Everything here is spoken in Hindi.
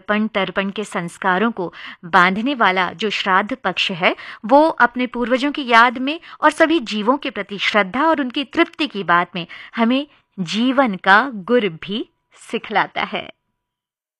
अर्पण तर्पण के संस्कारों को बांधने वाला जो श्राद्ध पक्ष है, वो अपने पूर्वजों की याद में और सभी जीवों के प्रति श्रद्धा और उनकी तृप्ति की बात में हमें जीवन का गुर भी सिखलाता है।